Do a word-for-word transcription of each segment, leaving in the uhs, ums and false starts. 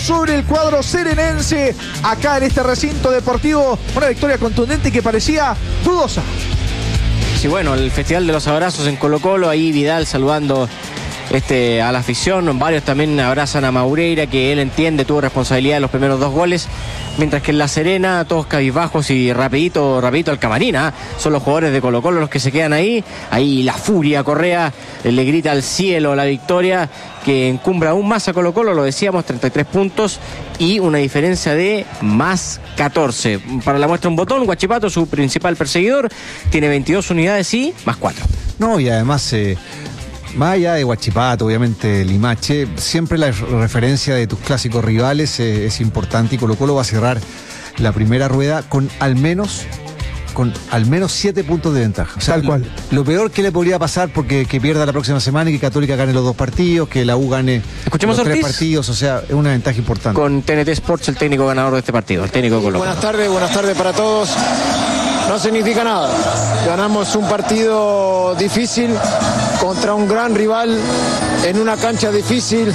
sobre el cuadro serenense acá en este recinto deportivo. Una victoria contundente que parecía dudosa. Sí, bueno, el Festival de los Abrazos en Colo-Colo, ahí Vidal saludando este, a la afición. Varios también abrazan a Maureira, que él entiende, tuvo responsabilidad de los primeros dos goles. Mientras que en La Serena, todos cabizbajos y rapidito, rapidito al camarín, ¿eh? Son los jugadores de Colo-Colo los que se quedan ahí. Ahí la furia, Correa eh, le grita al cielo la victoria, que encumbra aún más a Colo-Colo, lo decíamos, treinta y tres puntos y una diferencia de más catorce. Para la muestra un botón, Huachipato, su principal perseguidor, tiene veintidós unidades y más cuatro. No, y además... Eh... Más allá de Huachipato, obviamente Limache, siempre la referencia de tus clásicos rivales eh, es importante, y Colo-Colo va a cerrar la primera rueda con al menos con al menos siete puntos de ventaja. O sea, tal cual. Lo, lo peor que le podría pasar, porque que pierda la próxima semana y que Católica gane los dos partidos, que la U gane Escuchemos los Ortiz. tres partidos, o sea, es una ventaja importante. Con T N T Sports, el técnico ganador de este partido, el técnico de Colo-Colo. Buenas tardes, buenas tardes para todos. No significa nada. Ganamos un partido difícil contra un gran rival en una cancha difícil.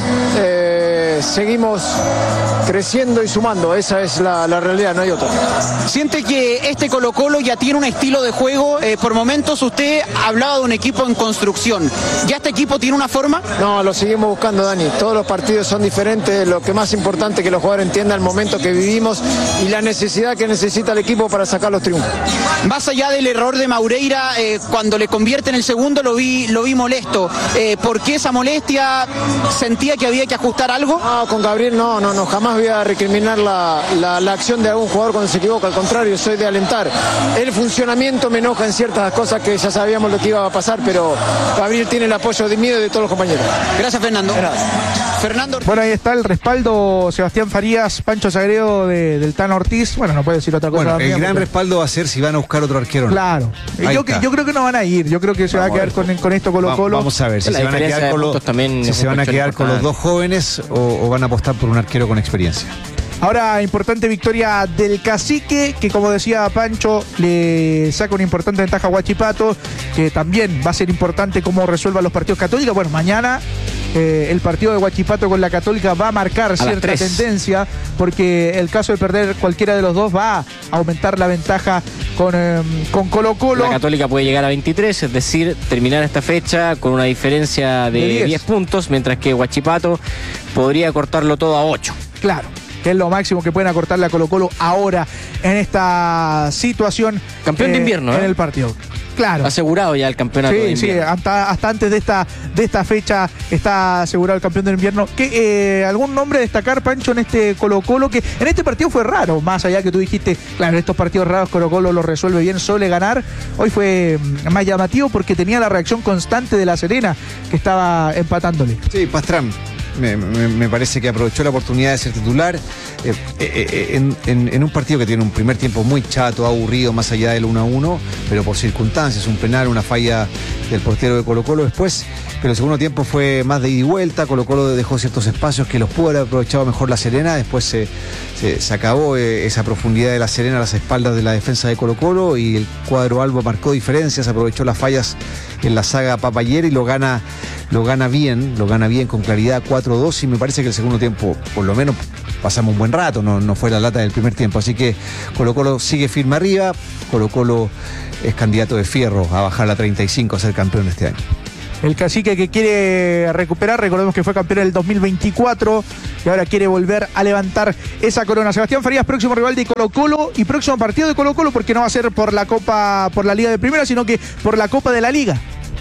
Eh, seguimos creciendo y sumando. Esa es la, la realidad, no hay otra. ¿Siente que este Colo-Colo ya tiene un estilo de juego? Eh, por momentos usted hablaba de un equipo en construcción. ¿Ya este equipo tiene una forma? No, lo seguimos buscando, Dani. Todos los partidos son diferentes. Lo que más importante es que los jugadores entiendan el momento que vivimos y la necesidad que necesita el equipo para sacar los triunfos. Más allá del error de Maureira, eh, cuando le convierte en el segundo lo vi, lo vi molesto. Eh, ¿Por qué esa molestia? ¿Sentía que había que ajustar algo? No, con Gabriel no, no, no, jamás voy a recriminar la, la, la acción de algún jugador cuando se equivoca. Al contrario, soy de alentar. El funcionamiento me enoja en ciertas cosas que ya sabíamos lo que iba a pasar, pero Gabriel tiene el apoyo de mí y de todos los compañeros. Gracias, Fernando. Gracias. Fernando. Bueno, ahí está el respaldo, Sebastián Farías, Pancho Sagredo de, del Tano Ortiz. Bueno, no puede decir otra cosa. Bueno, también, el gran porque... respaldo va a ser si van a buscar otro arquero. Claro. Yo, yo creo que no van a ir. Yo creo que se vamos va a quedar con, con esto Colo-Colo. Vamos a ver si la se van a quedar, con, lo, si se van a quedar con los dos jóvenes o, o van a apostar por un arquero con experiencia. Ahora, importante victoria del Cacique, que como decía Pancho, le saca una importante ventaja a Huachipato, que también va a ser importante cómo resuelva los partidos Católicos. Bueno, mañana eh, el partido de Huachipato con la Católica va a marcar a cierta tendencia, porque el caso de perder cualquiera de los dos va a aumentar la ventaja con, eh, con Colo-Colo. La Católica puede llegar a veintitrés, es decir, terminar esta fecha con una diferencia de, de diez puntos, mientras que Huachipato podría cortarlo todo a ocho. Claro, que es lo máximo que pueden acortarle a Colo-Colo ahora en esta situación. Campeón eh, de invierno, ¿eh? En el partido. Claro. Asegurado ya el campeonato sí, de invierno. Sí, hasta, hasta antes de esta, de esta fecha está asegurado el campeón del invierno. ¿Qué, eh, ¿Algún nombre a destacar, Pancho, en este Colo-Colo? Que en este partido fue raro, más allá que tú dijiste, claro, en estos partidos raros Colo-Colo lo resuelve bien, suele ganar. Hoy fue más llamativo porque tenía la reacción constante de La Serena, que estaba empatándole. Sí, Pastrán. Me, me, me parece que aprovechó la oportunidad de ser titular eh, eh, en, en, en un partido que tiene un primer tiempo muy chato, aburrido, más allá del uno a uno, pero por circunstancias, un penal, una falla del portero de Colo-Colo después, pero el segundo tiempo fue más de ida y vuelta. Colo-Colo dejó ciertos espacios que los pudo haber aprovechado mejor La Serena, después se, se, se acabó eh, esa profundidad de La Serena a las espaldas de la defensa de Colo-Colo, y el cuadro albo marcó diferencias, aprovechó las fallas en la saga Papayera y lo gana, lo gana bien, lo gana bien con claridad, cuatro dos, y me parece que el segundo tiempo, por lo menos, pasamos un buen rato, no, no fue la lata del primer tiempo, así que Colo-Colo sigue firme arriba. Colo-Colo es candidato de fierro a bajar a treinta y cinco, a ser campeón este año. El Cacique que quiere recuperar, recordemos que fue campeón en el dos mil veinticuatro y ahora quiere volver a levantar esa corona. Sebastián Farías, próximo rival de Colo-Colo y próximo partido de Colo-Colo, porque no va a ser por la Copa, por la Liga de Primera, sino que por la Copa de la Liga.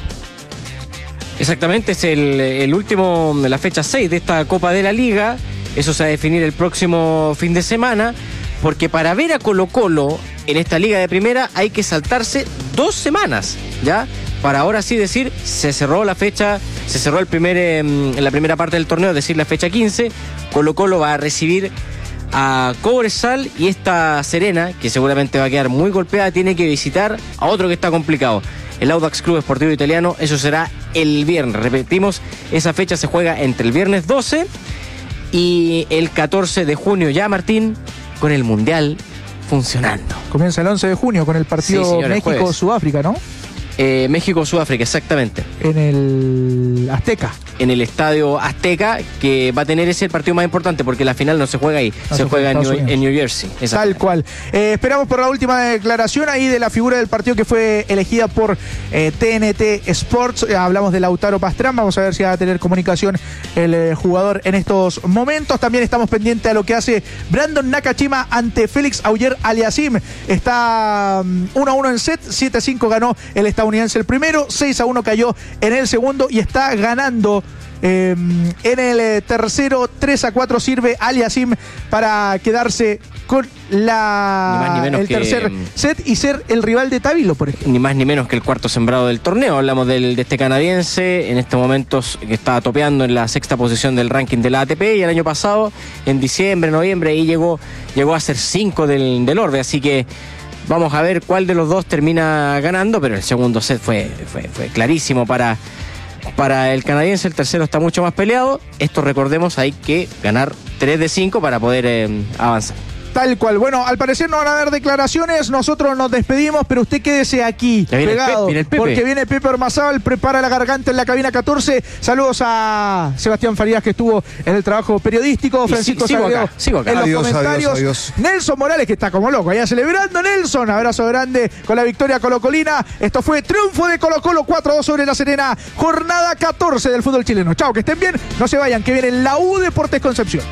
Exactamente, es el, el último, la fecha seis de esta Copa de la Liga. Eso se va a definir el próximo fin de semana, porque para ver a Colo-Colo en esta Liga de Primera hay que saltarse dos semanas, ¿ya? Para ahora sí decir, se cerró la fecha, se cerró el primer, eh, la primera parte del torneo, es decir, la fecha quince. Colo-Colo va a recibir a Cobresal, y esta Serena, que seguramente va a quedar muy golpeada, tiene que visitar a otro que está complicado, el Audax Club Esportivo Italiano. Eso será el viernes. Repetimos, esa fecha se juega entre el viernes doce y el catorce de junio, ya, Martín, con el Mundial funcionando. Comienza el once de junio con el partido sí, México-Sudáfrica, ¿no? Eh, México-Sudáfrica, exactamente. En el Azteca. En el Estadio Azteca, que va a tener ese el partido más importante, porque la final no se juega ahí, no se, se juega en New, en New Jersey. Tal cual. Eh, esperamos por la última declaración ahí de la figura del partido que fue elegida por eh, T N T Sports. Eh, hablamos de Lautaro Pastrán, vamos a ver si va a tener comunicación el eh, jugador en estos momentos. También estamos pendientes a lo que hace Brandon Nakashima ante Félix Auger-Aliassime. Está um, uno a uno en set, siete a cinco ganó el estadounidense el primero, seis a uno cayó en el segundo y está ganando eh, en el eh, tercero, tres a cuatro sirve Aliassime para quedarse con la ni más, ni menos el que, tercer set y ser el rival de Tavilo, por ejemplo. Ni más ni menos que el cuarto sembrado del torneo. Hablamos del, de este canadiense, en estos momentos que estaba topeando en la sexta posición del ranking de la A T P, y el año pasado, en diciembre, noviembre, ahí llegó, llegó a ser cinco del, del orden, así que vamos a ver cuál de los dos termina ganando, pero el segundo set fue, fue, fue clarísimo para, para el canadiense. El tercero está mucho más peleado. Esto, recordemos, hay que ganar tres de cinco para poder eh, avanzar. Tal cual. Bueno, al parecer no van a haber declaraciones, nosotros nos despedimos, pero usted quédese aquí, viene pegado, el Pe- viene el Pepe. porque viene Pepe Ormazábal, prepara la garganta en la cabina catorce. Saludos a Sebastián Farías, que estuvo en el trabajo periodístico, Francisco sigo Salguero acá, sigo acá. en Adiós, los comentarios. adiós, adiós. Nelson Morales, que está como loco, allá celebrando. Nelson, abrazo grande con la victoria colocolina. Esto fue triunfo de Colo Colo, cuatro a dos sobre La Serena, jornada catorce del fútbol chileno. Chao, que estén bien, no se vayan, que viene la U Deportes Concepción.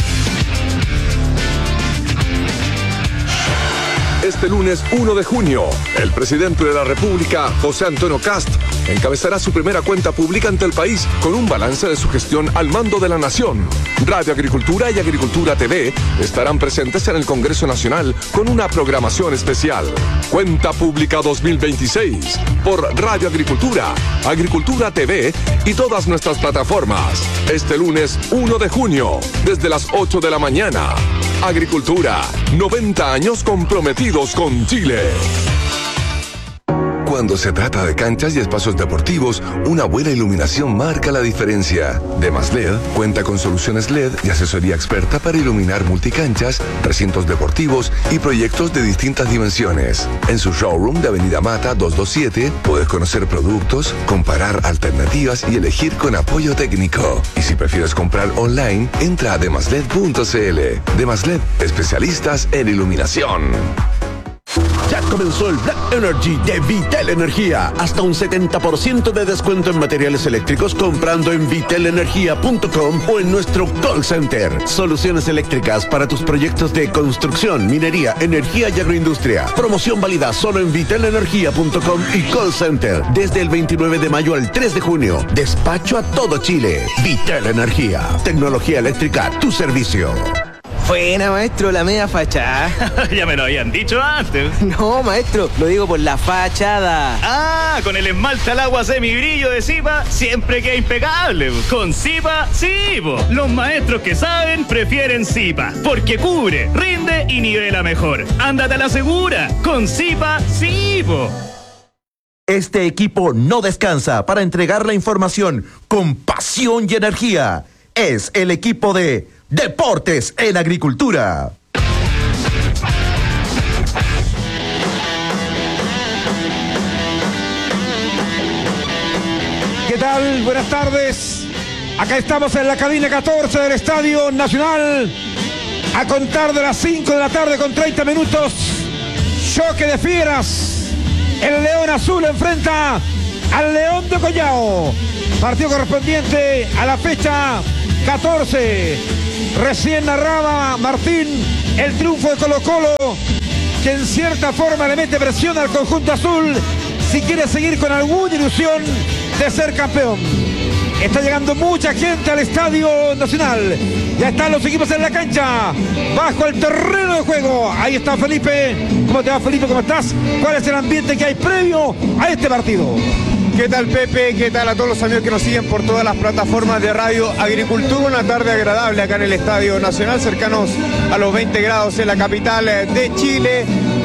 Este lunes uno de junio, el presidente de la República, José Antonio Kast, encabezará su primera cuenta pública ante el país con un balance de su gestión al mando de la nación. Radio Agricultura y Agricultura T V estarán presentes en el Congreso Nacional con una programación especial. Cuenta Pública dos mil veintiséis por Radio Agricultura, Agricultura T V y todas nuestras plataformas. Este lunes uno de junio, desde las ocho de la mañana. Agricultura, noventa años comprometidos con Chile. Cuando se trata de canchas y espacios deportivos, una buena iluminación marca la diferencia. Demas L E D cuenta con soluciones L E D y asesoría experta para iluminar multicanchas, recintos deportivos y proyectos de distintas dimensiones. En su showroom de Avenida Mata doscientos veintisiete puedes conocer productos, comparar alternativas y elegir con apoyo técnico. Y si prefieres comprar online, entra a demasled punto c l. Demasled, especialistas en iluminación. Ya comenzó el Black Energy de Vitel Energía. Hasta un setenta por ciento de descuento en materiales eléctricos comprando en vitel energía punto com o en nuestro call center. Soluciones eléctricas para tus proyectos de construcción, minería, energía y agroindustria. Promoción válida solo en vitel energía punto com y call center. Desde el veintinueve de mayo al tres de junio. Despacho a todo Chile. Vitel Energía. Tecnología eléctrica a tu servicio. Buena, maestro, la media fachada. Ya me lo habían dicho antes. No, maestro, lo digo por la fachada. Ah, con el esmalte al agua semibrillo de Zipa siempre queda impecable. Con Zipa, sí, po. Los maestros que saben prefieren Zipa, porque cubre, rinde y nivela mejor. Ándate a la segura. Con Zipa, sí, po. Este equipo no descansa para entregar la información con pasión y energía. Es el equipo de Deportes en Agricultura. ¿Qué tal? Buenas tardes. Acá estamos en la cabina catorce del Estadio Nacional. A contar de las cinco de la tarde con treinta minutos. Choque de fieras. El León Azul enfrenta al León de Collao. Partido correspondiente a la fecha catorce. Recién narraba Martín el triunfo de Colo Colo, que en cierta forma le mete presión al conjunto azul si quiere seguir con alguna ilusión de ser campeón. Está llegando mucha gente al Estadio Nacional. Ya están los equipos en la cancha, bajo el terreno de juego. Ahí está Felipe. ¿Cómo te va, Felipe? ¿Cómo estás? ¿Cuál es el ambiente que hay previo a este partido? ¿Qué tal, Pepe? ¿Qué tal a todos los amigos que nos siguen por todas las plataformas de Radio Agricultura? Una tarde agradable acá en el Estadio Nacional, cercanos a los veinte grados en la capital de Chile.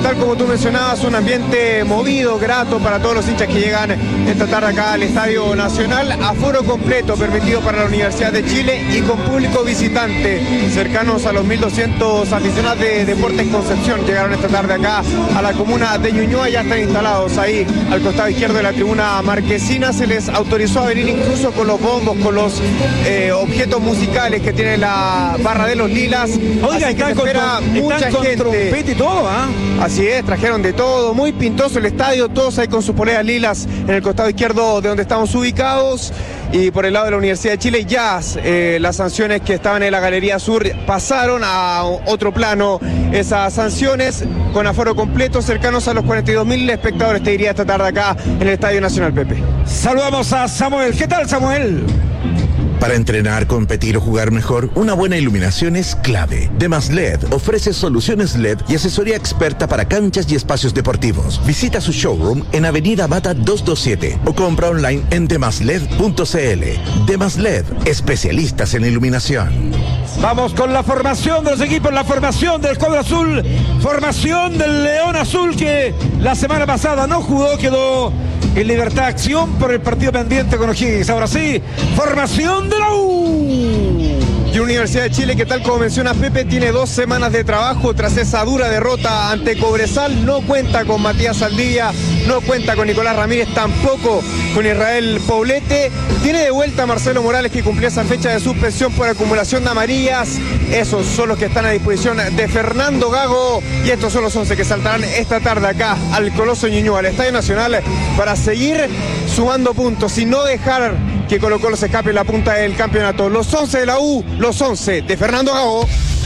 tal como tú mencionabas, un ambiente movido, grato para todos los hinchas que llegan esta tarde acá al Estadio Nacional. Aforo completo permitido para la Universidad de Chile y con público visitante, cercanos a los mil doscientos aficionados de Deportes Concepción. Llegaron esta tarde acá a la comuna de Ñuñoa, ya están instalados ahí al costado izquierdo de la tribuna marquesina. Se les autorizó a venir incluso con los bombos, con los eh, objetos musicales que tiene la barra de los Lilas. Oiga, así que se con, espera mucha están con gente. trompeta y todo, ¿ah? Así es, trajeron de todo, muy pintoso el estadio, todos ahí con sus poleras lilas en el costado izquierdo de donde estamos ubicados. Y por el lado de la Universidad de Chile, ya eh, las sanciones que estaban en la Galería Sur pasaron a otro plano. Esas sanciones con aforo completo, cercanos a los cuarenta y dos mil espectadores, te diría, esta tarde acá en el Estadio Nacional, Pepe. Saludamos a Samuel. ¿Qué tal, Samuel? Para entrenar, competir o jugar mejor, una buena iluminación es clave. Demas L E D ofrece soluciones L E D y asesoría experta para canchas y espacios deportivos. Visita su showroom en Avenida Bata doscientos veintisiete o compra online en demasled punto cl. Demas L E D, especialistas en iluminación. Vamos con la formación de los equipos, la formación del cuadro azul, formación del León Azul que la semana pasada no jugó, quedó en libertad de acción por el partido pendiente con O'Higgins. Ahora sí, formación de la U. Y Universidad de Chile, que tal como menciona Pepe, tiene dos semanas de trabajo tras esa dura derrota ante Cobresal. No cuenta con Matías Saldivia, no cuenta con Nicolás Ramírez, tampoco con Israel Poblete. Tiene de vuelta a Marcelo Morales, que cumplió esa fecha de suspensión por acumulación de amarillas. Esos son los que están a disposición de Fernando Gago. Y estos son los once que saltarán esta tarde acá al Coloso Ñuñoa, al Estadio Nacional, para seguir sumando puntos y no dejar que Colo Colo se escape la punta del campeonato. Los once de la U, los once de Fernando Gago.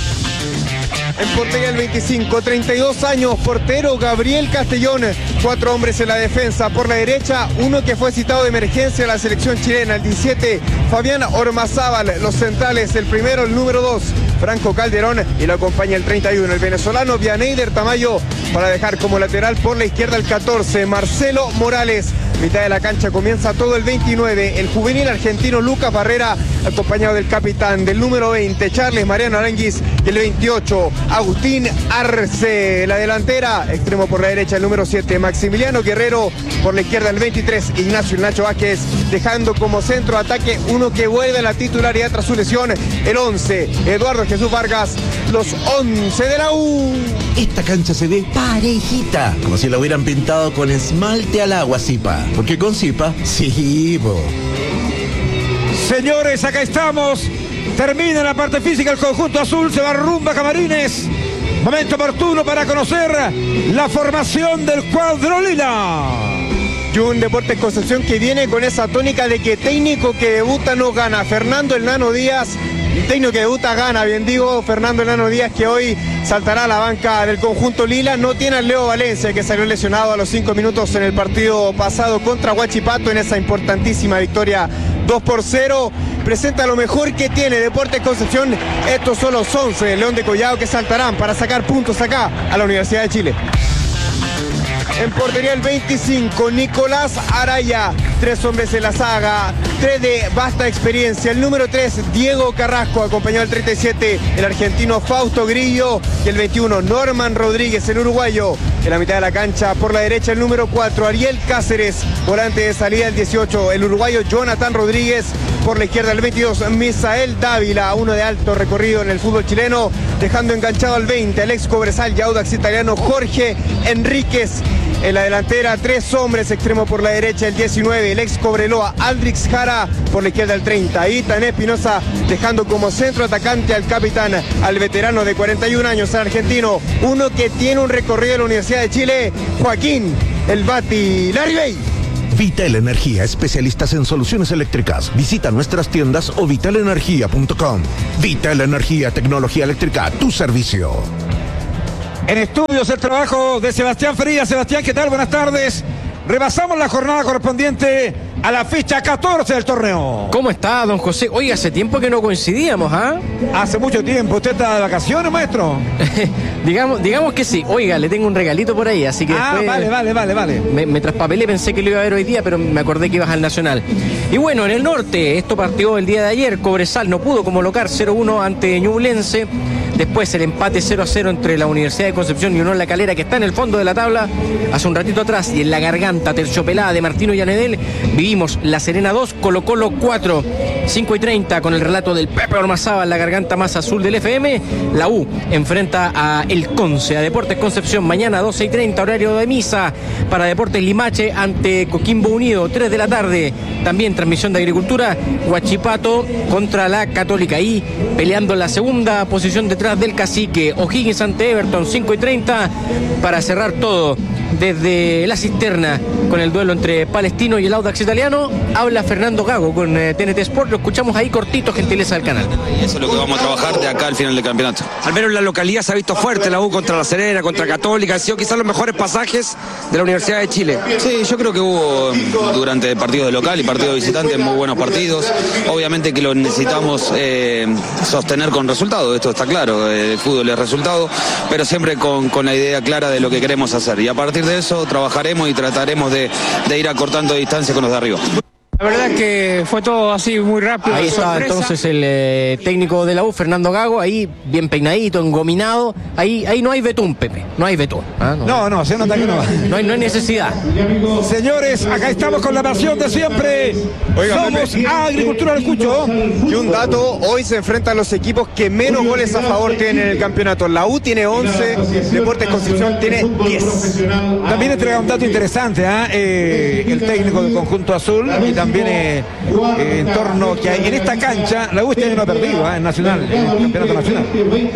En portería el veinticinco, treinta y dos años, portero Gabriel Castellón. Cuatro hombres en la defensa. Por la derecha, uno que fue citado de emergencia a la selección chilena, el diecisiete, Fabián Ormazábal. Los centrales, el primero, el número dos, Franco Calderón, y lo acompaña el treinta y uno, el venezolano Vianeyder Tamayo, para dejar como lateral por la izquierda el catorce, Marcelo Morales. Mitad de la cancha comienza todo el veintinueve, el juvenil argentino Lucas Barrera, acompañado del capitán, del número veinte, Charles Mariano Aranguis, y el veintiocho, Agustín Arce. La delantera, extremo por la derecha, el número siete, Maximiliano Guerrero, por la izquierda el veintitrés, Ignacio Nacho Vázquez, dejando como centro ataque uno que vuelve a la titularidad tras su lesión, el once, Eduardo Jesús Vargas. Los once de la U. Esta cancha se ve parejita, como si la hubieran pintado con esmalte al agua, Zipa. Porque con Zipa, sí, bo. Señores, acá estamos. Termina la parte física el conjunto azul, se va rumbo a Camarines. Momento oportuno para conocer la formación del cuadro lila. Y un Deportes Concepción que viene con esa tónica de que técnico que debuta no gana. Fernando El Nano Díaz, el técnico que debuta gana, bien digo, Fernando El Nano Díaz, que hoy saltará a la banca del conjunto lila. No tiene al Leo Valencia, que salió lesionado a los cinco minutos en el partido pasado contra Huachipato en esa importantísima victoria dos por cero. Presenta lo mejor que tiene Deportes Concepción. Estos son los once de León de Collado que saltarán para sacar puntos acá a la Universidad de Chile. En portería el veinticinco, Nicolás Araya. Tres hombres en la saga, tres de vasta experiencia. El número tres, Diego Carrasco, acompañado del treinta y siete, el argentino Fausto Grillo. Y el veintiuno, Norman Rodríguez, el uruguayo. En la mitad de la cancha, por la derecha, el número cuatro, Ariel Cáceres. Volante de salida, el dieciocho, el uruguayo Jonathan Rodríguez. Por la izquierda, el veintidós, Misael Dávila, uno de alto recorrido en el fútbol chileno. Dejando enganchado al veinte, el ex Cobresal y Audax italiano Jorge Enríquez. En la delantera, tres hombres, extremo por la derecha, el diecinueve, el ex Cobreloa, Aldrix Jara, por la izquierda el treinta, Itán Espinosa, dejando como centro atacante al capitán, al veterano de cuarenta y un años, al argentino, uno que tiene un recorrido en la Universidad de Chile, Joaquín, el Bati Larribey. Vital Energía, especialistas en soluciones eléctricas. Visita nuestras tiendas o vital energía punto com. Vital Energía, tecnología eléctrica a tu servicio. En estudios el trabajo de Sebastián Frías. Sebastián, ¿qué tal? Buenas tardes. Rebasamos la jornada correspondiente a la fecha catorce del torneo. ¿Cómo está, don José? Oiga, hace tiempo que no coincidíamos, ¿ah? ¿eh? Hace mucho tiempo. ¿Usted está de vacaciones, maestro? digamos, digamos que sí. Oiga, le tengo un regalito por ahí, así que Ah, después vale, vale, vale, vale. Me, me traspapelé, pensé que lo iba a ver hoy día, pero me acordé que ibas al Nacional. Y bueno, en el norte, esto partió el día de ayer. Cobresal no pudo colocar cero uno ante Ñublense. Después el empate cero a cero entre la Universidad de Concepción y Unión La Calera, que está en el fondo de la tabla hace un ratito atrás. Y en la garganta terciopelada de Martino Llanedel vivimos La Serena dos, Colo Colo cuatro. cinco y treinta con el relato del Pepe Ormazábal, la garganta más azul del F M. La U enfrenta a El Conce, a Deportes Concepción, mañana doce y treinta, horario de misa para Deportes Limache ante Coquimbo Unido, tres de la tarde. También transmisión de Agricultura, Huachipato contra la Católica. Ahí peleando la segunda posición detrás del Cacique. O'Higgins ante Everton, cinco y treinta, para cerrar todo desde la cisterna con el duelo entre Palestino y el Audax Italiano. Habla Fernando Gago con eh, T N T Sport. Lo escuchamos ahí cortito, gentileza del canal. Y eso es lo que vamos a trabajar de acá al final del campeonato. Al menos la localidad se ha visto fuerte, la U contra La Serena, contra Católica, han sido quizás los mejores pasajes de la Universidad de Chile. Sí, yo creo que hubo durante partidos de local y partidos de visitante muy buenos partidos. Obviamente que lo necesitamos eh, sostener con resultados, esto está claro, el fútbol es resultado, pero siempre con, con la idea clara de lo que queremos hacer. Y a partir de eso trabajaremos y trataremos de, de ir acortando distancia con los de arriba. La verdad es que fue todo así muy rápido. Ahí estaba sorpresa. entonces el eh, técnico de la U, Fernando Gago, ahí bien peinadito, engominado. Ahí, ahí no hay betún, Pepe, no hay betún. ¿Ah? No, No, no, se nota que no. no, hay, no hay necesidad. Señores, acá estamos con la pasión de siempre. Oiga, Somos Pepe. Agricultura, lo escucho. Y un dato, hoy se enfrentan los equipos que menos goles a favor tienen en el campeonato. La U tiene once, Deportes Concepción tiene diez. También entrega un dato interesante, ¿ah? eh, el técnico del conjunto azul, y también eh, eh, en torno que hay en esta cancha, la U este año no ha perdido, ¿ah? en Nacional, en el campeonato nacional.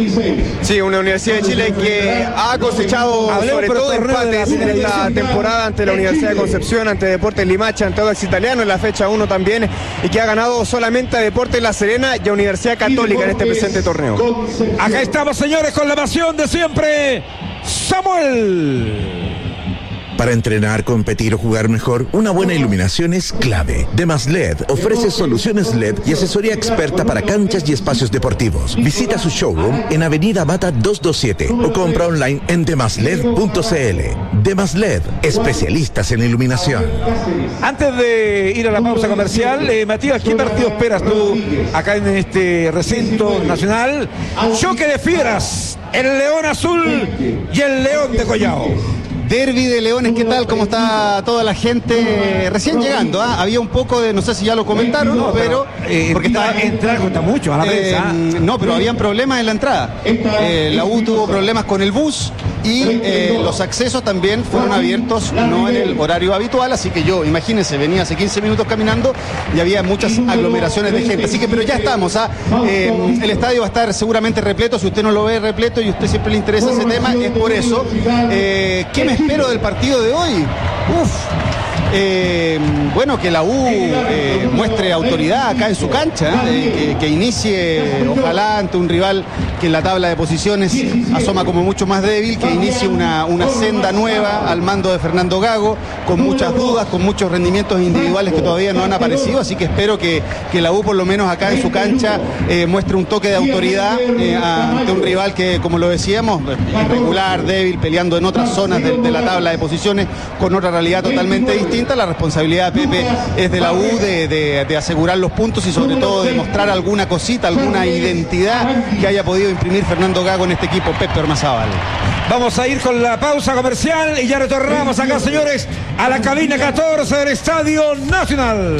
Sí, una Universidad de Chile que ha cosechado Hablemos sobre por todo el torneo de la empates en esta finalización. temporada ante la Universidad de Concepción, ante Deportes Limache, ante Audax Italiano en la fecha uno también, y que ha ganado solamente a Deportes La Serena y a Universidad Católica en este presente torneo. Acá estamos, señores, con la pasión de siempre, Samuel. Para entrenar, competir o jugar mejor, una buena iluminación es clave. Demas L E D ofrece soluciones L E D y asesoría experta para canchas y espacios deportivos. Visita su showroom en Avenida Mata doscientos veintisiete o compra online en demasled punto cl. Demas L E D, especialistas en iluminación. Antes de ir a la pausa comercial, eh, Matías, ¿qué partido esperas tú acá en este recinto nacional? Choque de fieras, el León Azul y el León de Collao. Derby de Leones, ¿qué tal? ¿Cómo está toda la gente recién llegando? ¿ah? Había un poco de, no sé si ya lo comentaron, No, pero... eh, porque iba está a entrar cuesta mucho a la eh, prensa. No, pero habían problemas en la entrada. Eh, la U tuvo problemas con el bus y eh, los accesos también fueron abiertos no en el horario habitual, así que yo, imagínense, venía hace quince minutos caminando y había muchas aglomeraciones de gente. Así que, pero ya estamos, ¿ah? Eh, el estadio va a estar seguramente repleto. Si usted no lo ve repleto y a usted siempre le interesa ese tema, es por eso. Eh, ¿Qué me espero del partido de hoy? Uf. Eh, bueno, que la U eh, muestre autoridad acá en su cancha, eh, que, que inicie, ojalá ante un rival que en la tabla de posiciones asoma como mucho más débil, que inicie una, una senda nueva al mando de Fernando Gago, con muchas dudas, con muchos rendimientos individuales que todavía no han aparecido, así que espero que, que la U por lo menos acá en su cancha eh, muestre un toque de autoridad eh, ante un rival que, como lo decíamos, irregular, débil, peleando en otras zonas de, de la tabla de posiciones con otra realidad totalmente distinta. La responsabilidad, Pepe, es de la U de, de, de asegurar los puntos y sobre todo de mostrar alguna cosita, alguna identidad que haya podido imprimir Fernando Gago en este equipo, Pepe Ormazábal. Vamos a ir con la pausa comercial y ya retornamos acá, señores, a la cabina catorce del Estadio Nacional.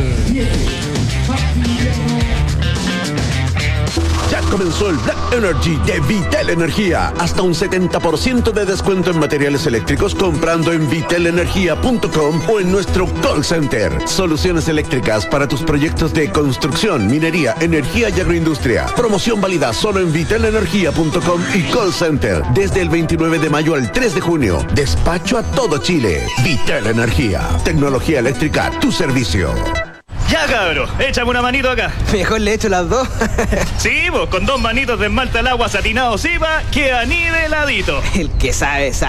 Ya comenzó el Black Energy de Vitel Energía. Hasta un setenta por ciento de descuento en materiales eléctricos comprando en vitel energía punto com o en nuestro call center. Soluciones eléctricas para tus proyectos de construcción, minería, energía y agroindustria. Promoción válida solo en vitel energía punto com y call center. Desde el veintinueve de mayo al tres de junio. Despacho a todo Chile. Vitel Energía. Tecnología eléctrica a tu servicio. Ya, cabro, échame una manito acá. Mejor le echo las dos. Sí, pues con dos manitos de esmalta al agua satinado Zipa, queda niveladito. El que sabe, sabe.